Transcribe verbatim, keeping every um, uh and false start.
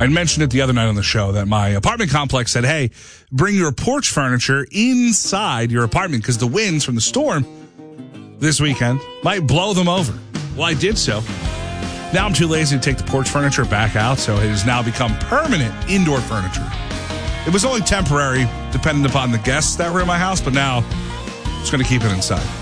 I mentioned it the other night on the show that my apartment complex said, hey, bring your porch furniture inside your apartment because the winds from the storm this weekend might blow them over. Well, I did so. Now I'm too lazy to take the porch furniture back out, so it has now become permanent indoor furniture. It was only temporary, depending upon the guests that were in my house, but now I'm just going to keep it inside.